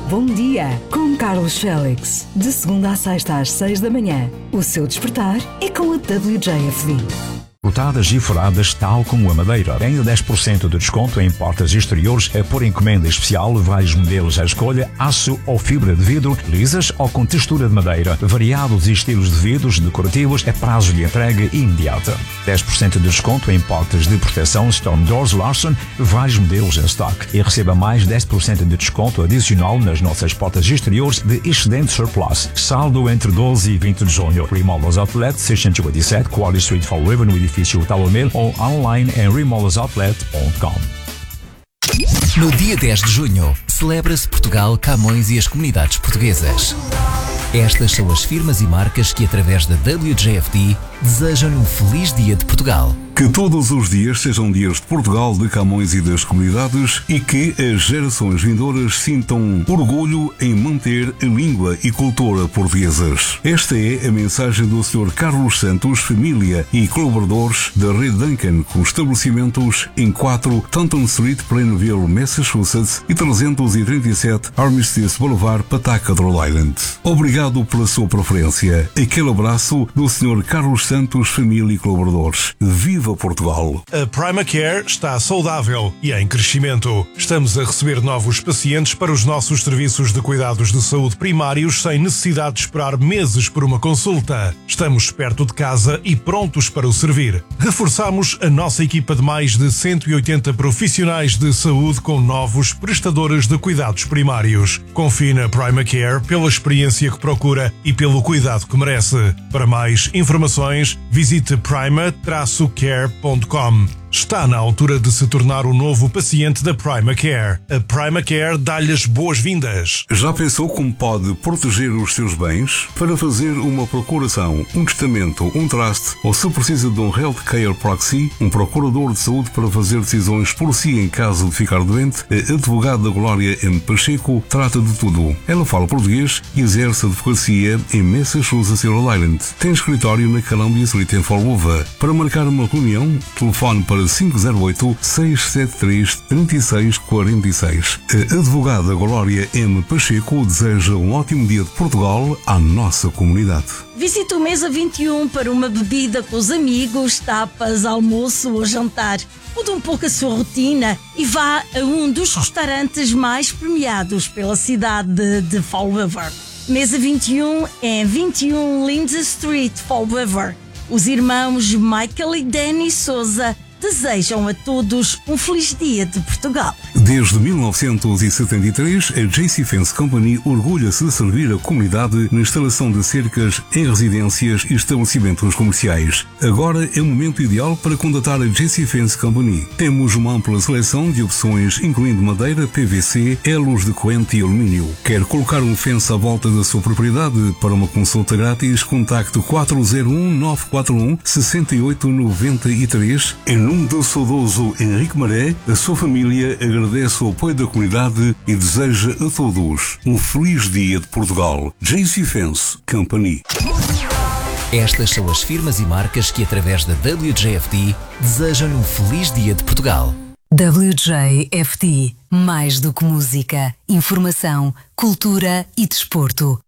Bom dia, com Carlos Félix. De segunda a sexta às 6 da manhã. O seu despertar é com a WJFD. Cotadas e furadas, tal como a madeira. Ainda 10% de desconto em portas exteriores por encomenda especial, vários modelos à escolha, aço ou fibra de vidro, lisas ou com textura de madeira, variados estilos de vidros decorativos, prazo de entrega imediata. 10% de desconto em portas de proteção Storm Doors Larson, vários modelos em stock. E receba mais 10% de desconto adicional nas nossas portas exteriores de excedente surplus. Saldo entre 12 e 20 de junho. Remodels Outlet 687 Quarry Street, Fall River, no edifício Tower Mill ou online em remodelsoutlet.com. No dia 10 de junho, celebra-se Portugal, Camões e as comunidades portuguesas. Estas são as firmas e marcas que, através da WJFD, desejam-lhe um feliz dia de Portugal. Que todos os dias sejam dias de Portugal, de Camões e das comunidades e que as gerações vindouras sintam orgulho em manter a língua e cultura portuguesas. Esta é a mensagem do Sr. Carlos Santos, família e colaboradores da Rede Duncan, com estabelecimentos em 4 Taunton Street, Plainville, Massachusetts e 337 Armistice Boulevard, Pawtucket, Rhode Island. Obrigado pela sua preferência. Aquele abraço do Sr. Carlos Santos, família e colaboradores. Viva Portugal! A PrimaCare está saudável e em crescimento. Estamos a receber novos pacientes para os nossos serviços de cuidados de saúde primários sem necessidade de esperar meses por uma consulta. Estamos perto de casa e prontos para o servir. Reforçamos a nossa equipa de mais de 180 profissionais de saúde com novos prestadores de cuidados primários. Confie na PrimaCare pela experiência que procura e pelo cuidado que merece. Para mais informações, visite prima-care.com. Está na altura de se tornar o novo paciente da PrimaCare. A PrimaCare dá-lhe as boas-vindas. Já pensou como pode proteger os seus bens? Para fazer uma procuração, um testamento, um trust ou se precisa de um Healthcare Proxy, um procurador de saúde para fazer decisões por si em caso de ficar doente, a advogada Glória M. Pacheco trata de tudo. Ela fala português e exerce advocacia em Massachusetts e Rhode Island. Tem escritório na Columbia Street em Fall River. Para marcar uma reunião, telefone para 508-673-3646. A advogada Glória M. Pacheco deseja um ótimo dia de Portugal à nossa comunidade. Visite o Mesa 21 para uma bebida com os amigos, tapas, almoço ou jantar. Mude um pouco a sua rotina e vá a um dos restaurantes mais premiados pela cidade de Fall River. Mesa 21 é 21 Lindsay Street, Fall River. Os irmãos Michael e Danny Souza desejam a todos um feliz dia de Portugal. Desde 1973, a JC Fence Company orgulha-se de servir a comunidade na instalação de cercas em residências e estabelecimentos comerciais. Agora é o momento ideal para contatar a JC Fence Company. Temos uma ampla seleção de opções, incluindo madeira, PVC, elos de corrente e alumínio. Quer colocar um fence à volta da sua propriedade? Para uma consulta grátis, contacte 401-941-6893. Em nome do saudoso Henrique Maré, a sua família agradece o apoio da comunidade e deseja a todos um feliz dia de Portugal. JC Fence Company. Estas são as firmas e marcas que, através da WJFD, desejam-lhe um feliz dia de Portugal. WJFD. Mais do que música, informação, cultura e desporto.